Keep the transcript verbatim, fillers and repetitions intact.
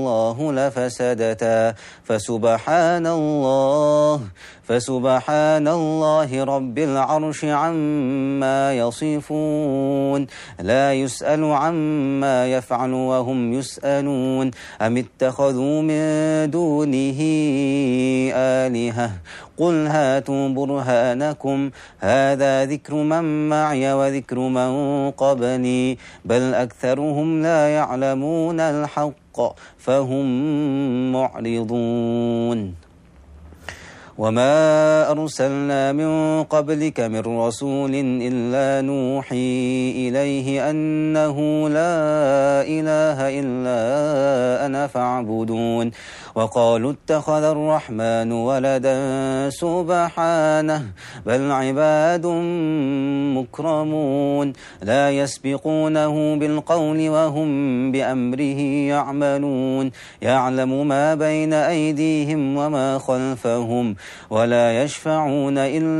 الله لفسدتا فسبحان الله فسبحان الله رب العرش عما يصفون لا يسأل عما يفعل وهم يسألون أم اتخذوا من دونه آلهة قل هاتوا برهانكم هذا ذكر من معي وذكر من قبلي بل أكثرهم لا يعلمون الحق فهم معرضون وما أرسلنا من قبلك من رسول إلا نوحي إليه أنه لا إله إلا أنا فاعبدون وقالوا اتخذ الرحمن ولدا سبحانه بل عباد مكرمون لا يسبقونه بالقول وهم بأمره يعملون يعلم ما بين أيديهم وما خلفهم ولا يشفعون إلا